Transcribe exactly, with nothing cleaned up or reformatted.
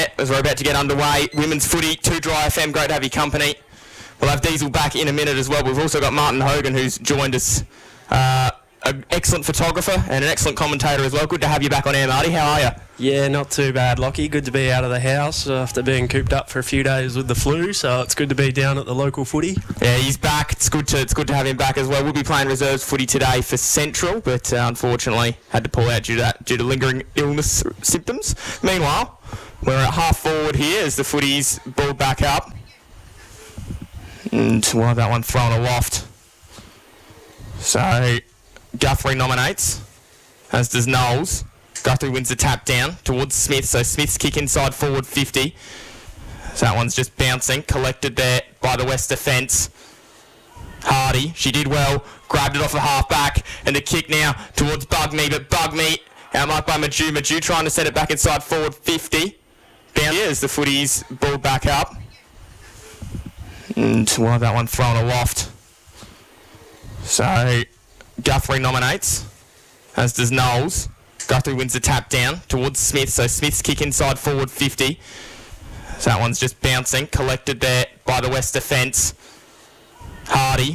As we're about to get underway, women's footy, two Dry F M, great to have your company. We'll have Diesel back in a minute as well. We've also got Martin Hogan, who's joined us, uh, an excellent photographer and an excellent commentator as well. Good to have you back on air, Marty. How are you? Yeah, not too bad, Lockie. Good to be out of the house after being cooped up for a few days with the flu, so it's good to be down at the local footy. Yeah, he's back. It's good to it's good to have him back as well. We'll be playing reserves footy today for Central, but uh, unfortunately had to pull out due to that, due to lingering illness symptoms. Meanwhile, we're at half forward here as the footy's balled back up. And we'll have that one thrown aloft. So, Guthrie nominates, as does Knowles. Guthrie wins the tap down towards Smith, so Smith's kick inside forward fifty. So that one's just bouncing, collected there by the West defence. Hardy, she did well, grabbed it off the half-back, and the kick now towards Bugme, but Bugme outmarked by Maju. Maju trying to set it back inside forward fifty. Bounce here as the footy's balled back up. And we'll have that one thrown aloft. So, Guthrie nominates, as does Knowles. Guthrie wins the tap down towards Smith, so Smith's kick inside forward fifty. So that one's just bouncing, collected there by the West defence. Hardy.